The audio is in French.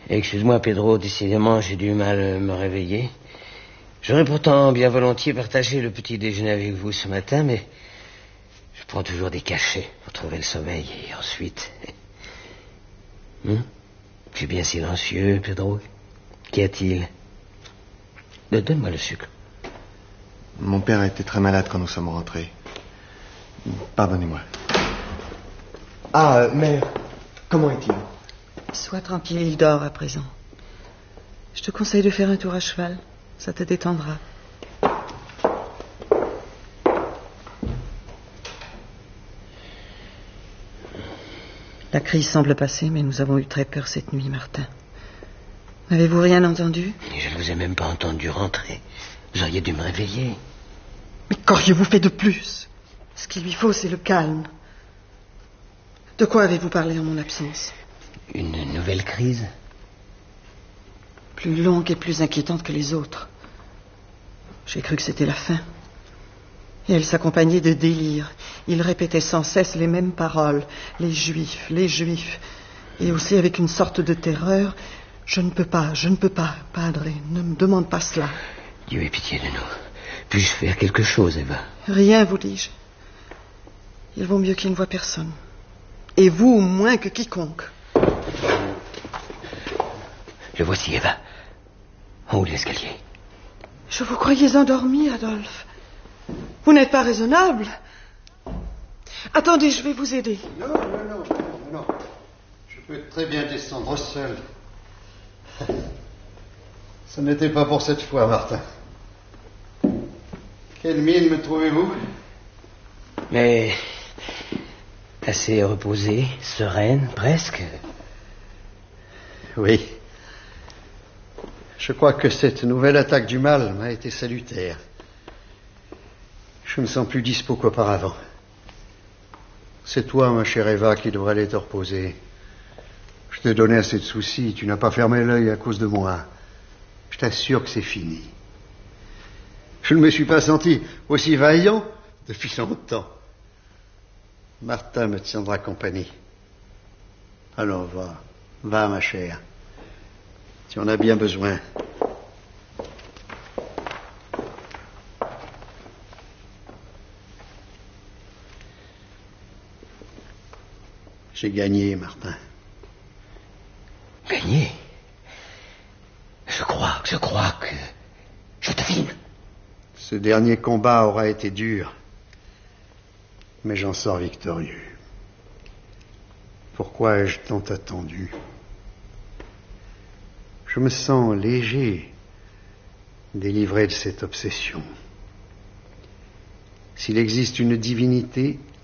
Excuse-moi, Pedro, décidément, j'ai du mal à me réveiller. J'aurais pourtant bien volontiers partagé le petit déjeuner avec vous ce matin, mais je prends toujours des cachets pour trouver le sommeil. Et ensuite... Tu es bien silencieux, Pedro. Qu'y a-t-il? Donne-moi le sucre. Mon père était très malade quand nous sommes rentrés. Pardonnez-moi. Ah, mère, comment est-il? Sois tranquille, il dort à présent. Je te conseille de faire un tour à cheval. Ça te détendra. La crise semble passer, mais nous avons eu très peur cette nuit, Martin. N'avez-vous rien entendu? Je ne vous ai même pas entendu rentrer. Vous auriez dû me réveiller. Mais qu'auriez-vous fait de plus? Ce qu'il lui faut, c'est le calme. De quoi avez-vous parlé en mon absence? Une nouvelle crise? Plus longue et plus inquiétante que les autres. J'ai cru que c'était la fin. Et elle s'accompagnait de délires. Il répétait sans cesse les mêmes paroles. Les Juifs, les Juifs. Et aussi avec une sorte de terreur. Je ne peux pas, Padre. Ne me demande pas cela. Dieu ait pitié de nous. Puis-je faire quelque chose, Eva? Rien, vous dis-je. Il vaut mieux qu'il ne voie personne. Et vous, moins que quiconque. Le voici, Eva. En haut de l'escalier. Je vous croyais endormi, Adolphe. Vous n'êtes pas raisonnable. Attendez, je vais vous aider. Non. Je peux très bien descendre seul. Ce n'était pas pour cette fois, Martin. Quelle mine me trouvez-vous? Mais... assez reposée, sereine, presque. Oui. Je crois que cette nouvelle attaque du mal m'a été salutaire. Je me sens plus dispos qu'auparavant. C'est toi, ma chère Eva, qui devrais aller te reposer. Je t'ai donné assez de soucis. Tu n'as pas fermé l'œil à cause de moi. Je t'assure que c'est fini. Je ne me suis pas senti aussi vaillant depuis longtemps. Martin me tiendra compagnie. Alors va, ma chère. Tu en as bien besoin. J'ai gagné, Martin. Gagné? Je crois que... je devine. Ce dernier combat aura été dur, mais j'en sors victorieux. Pourquoi ai-je tant attendu? Je me sens léger, délivré de cette obsession. S'il existe une divinité,